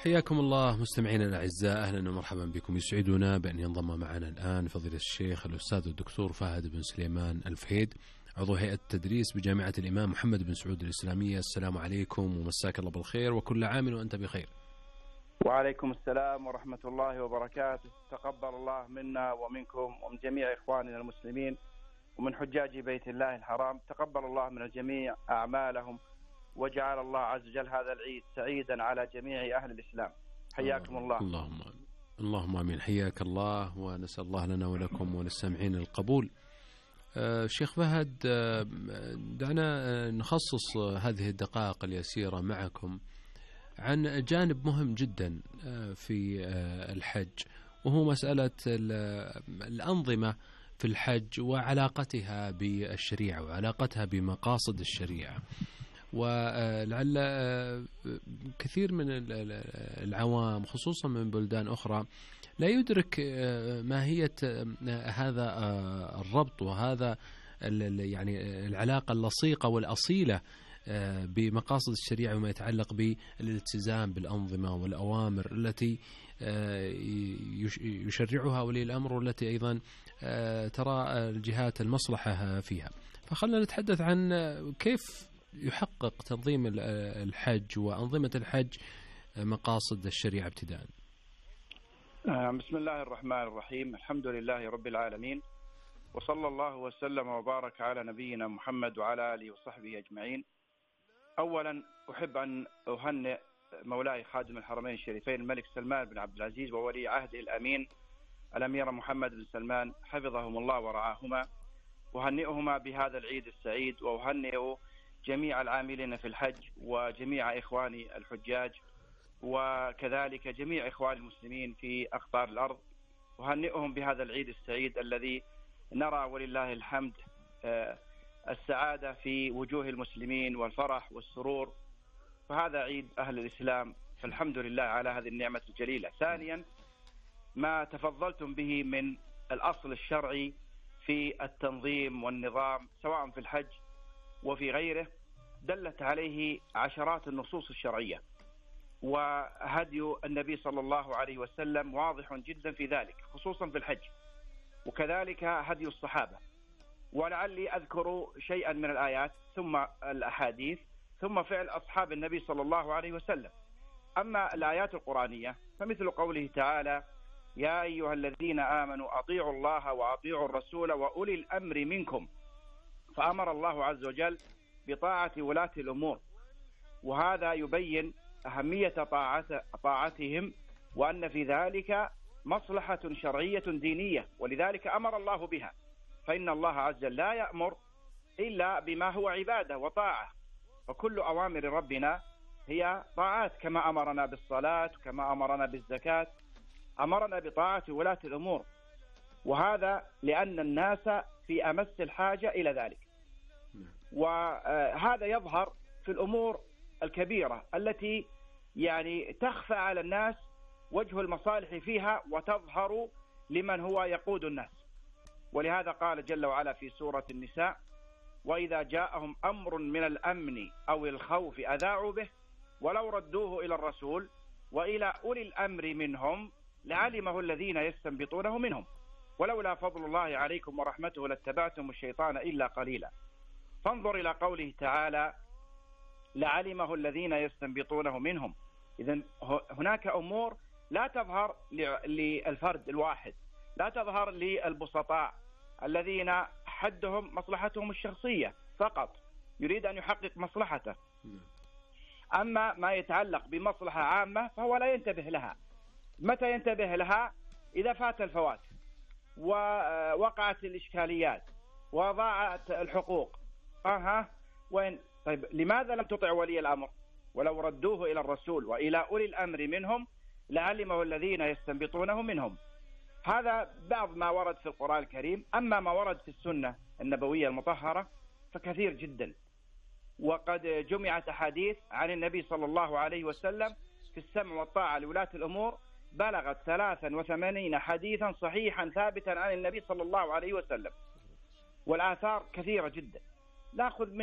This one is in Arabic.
حياكم الله مستمعينا الأعزاء، أهلا ومرحبا بكم. يسعدنا بأن ينضم معنا الآن فضيلة الشيخ الأستاذ الدكتور فهد بن سليمان الفهيد، عضو هيئة التدريس بجامعة الإمام محمد بن سعود الإسلامية. السلام عليكم ومساك الله بالخير، وكل عام وأنت بخير. وعليكم السلام ورحمة الله وبركاته. تقبل الله منا ومنكم ومن جميع إخواننا المسلمين ومن حجاج بيت الله الحرام. تقبل الله من الجميع أعمالهم، وجعل الله عز وجل هذا العيد سعيدا على جميع أهل الإسلام. حياكم الله. اللهم آمين. حياك الله، ونسأل الله لنا ولكم وللسامعين القبول. شيخ فهد، دعنا نخصص هذه الدقائق اليسيرة معكم عن جانب مهم جدا في الحج، وهو مسألة الأنظمة في الحج وعلاقتها بالشريعة وعلاقتها بمقاصد الشريعة. ولعل كثير من العوام خصوصا من بلدان أخرى لا يدرك ماهية هذا الربط وهذا يعني العلاقة اللصيقة والأصيلة بمقاصد الشريعة وما يتعلق بالالتزام بالأنظمة والأوامر التي يشرعها ولي الأمر، والتي أيضا ترى الجهات المصلحة فيها. فخلنا نتحدث عن كيف يحقق تنظيم الحج وأنظمة الحج مقاصد الشريعة ابتداء. بسم الله الرحمن الرحيم. الحمد لله رب العالمين، وصلى الله وسلم وبارك على نبينا محمد وعلى آله وصحبه أجمعين. أولا أحب أن أهنئ مولاي خادم الحرمين الشريفين الملك سلمان بن عبد العزيز وولي عهده الأمين الأمير محمد بن سلمان حفظهم الله ورعاهما، أهنئهما بهذا العيد السعيد، وأهنئ جميع العاملين في الحج وجميع إخواني الحجاج، وكذلك جميع إخواني المسلمين في أقطار الأرض. أهنئهم بهذا العيد السعيد الذي نرى ولله الحمد السعادة في وجوه المسلمين والفرح والسرور، فهذا عيد أهل الإسلام، فالحمد لله على هذه النعمة الجليلة. ثانيا، ما تفضلتم به من الأصل الشرعي في التنظيم والنظام سواء في الحج وفي غيره دلت عليه عشرات النصوص الشرعية، وهدي النبي صلى الله عليه وسلم واضح جدا في ذلك خصوصا في الحج، وكذلك هدي الصحابة. ولعلي أذكر شيئا من الآيات ثم الأحاديث ثم فعل أصحاب النبي صلى الله عليه وسلم. أما الآيات القرآنية فمثل قوله تعالى: يا أيها الذين آمنوا أطيعوا الله وأطيعوا الرسول وأولي الأمر منكم، فأمر الله عز وجل بطاعة ولاة الأمور، وهذا يبين أهمية طاعتهم وأن في ذلك مصلحة شرعية دينية، ولذلك أمر الله بها، فإن الله عز وجل لا يأمر إلا بما هو عبادة وطاعة، فكل أوامر ربنا هي طاعات، كما أمرنا بالصلاة كما أمرنا بالزكاة، أمرنا بطاعة ولاة الأمور، وهذا لأن الناس في أمس الحاجة إلى ذلك. وهذا يظهر في الأمور الكبيرة التي يعني تخفى على الناس وجه المصالح فيها وتظهر لمن هو يقود الناس. ولهذا قال جل وعلا في سورة النساء: وإذا جاءهم أمر من الأمن أو الخوف أذاعوا به ولو ردوه إلى الرسول وإلى أولي الأمر منهم لعلمه الذين يستنبطونه منهم ولولا فضل الله عليكم ورحمته لاتبعتم الشيطان إلا قليلا. فانظر إلى قوله تعالى: لعلمه الذين يستنبطونه منهم. إذن هناك أمور لا تظهر للفرد الواحد، لا تظهر للبسطاء الذين حدهم مصلحتهم الشخصية فقط، يريد أن يحقق مصلحته. أما ما يتعلق بمصلحة عامة فهو لا ينتبه لها. متى ينتبه لها؟ إذا فات الفوات ووقعت الإشكاليات وضاعت الحقوق. وين؟ طيب لماذا لم تطع ولي الأمر؟ ولو ردوه إلى الرسول وإلى أولي الأمر منهم لعلمه الذين يستنبطونه منهم. هذا بعض ما ورد في القرآن الكريم. أما ما ورد في السنة النبوية المطهرة فكثير جدا، وقد جمعت أحاديث عن النبي صلى الله عليه وسلم في السمع والطاعة لولاة الأمور بلغت 83 حديثا صحيحا ثابتا عن النبي صلى الله عليه وسلم، والآثار كثيرة جدا. نأخذ من